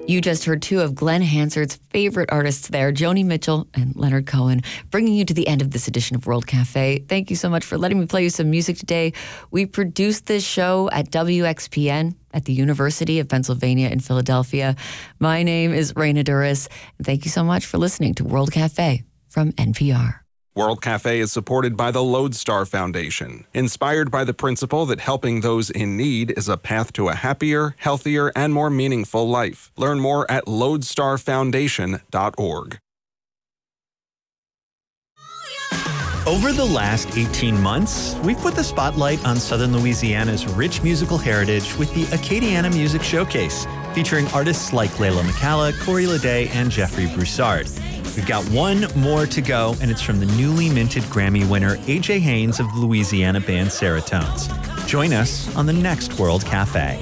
You just heard two of Glenn Hansard's favorite artists there, Joni Mitchell and Leonard Cohen, bringing you to the end of this edition of World Cafe. Thank you so much for letting me play you some music today. We produced this show at WXPN at the University of Pennsylvania in Philadelphia. My name is Raina Duras, and thank you so much for listening to World Cafe from NPR. World Cafe is supported by the Lodestar Foundation, inspired by the principle that helping those in need is a path to a happier, healthier, and more meaningful life. Learn more at lodestarfoundation.org. Over the last 18 months, we've put the spotlight on Southern Louisiana's rich musical heritage with the Acadiana Music Showcase, featuring artists like Layla McCalla, Corey Lede, and Jeffrey Broussard. We've got one more to go, and it's from the newly minted Grammy winner A.J. Haynes of the Louisiana band Seratones. Join us on the next World Cafe.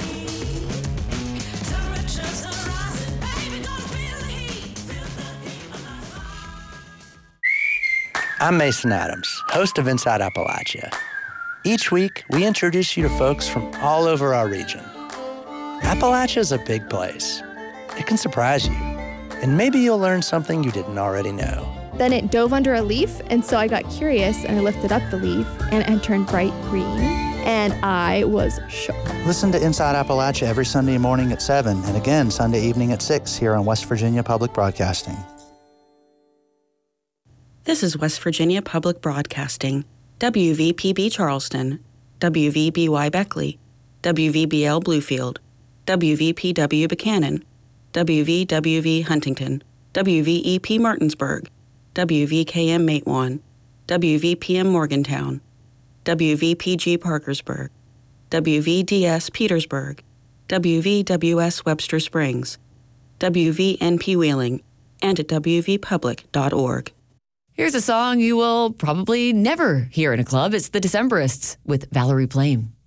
I'm Mason Adams, host of Inside Appalachia. Each week, we introduce you to folks from all over our region. Appalachia is a big place. It can surprise you, and maybe you'll learn something you didn't already know. Then it dove under a leaf, and so I got curious and I lifted up the leaf, and it turned bright green, and I was shook. Listen to Inside Appalachia every Sunday morning at 7, and again Sunday evening at 6 here on West Virginia Public Broadcasting. This is West Virginia Public Broadcasting, WVPB Charleston, WVBY Beckley, WVBL Bluefield, WVPW Buchanan, WVWV Huntington, WVEP Martinsburg, WVKM Matewan, WVPM Morgantown, WVPG Parkersburg, WVDS Petersburg, WVWS Webster Springs, WVNP Wheeling, and at WVpublic.org. Here's a song you will probably never hear in a club. It's the Decemberists with Valerie Plame.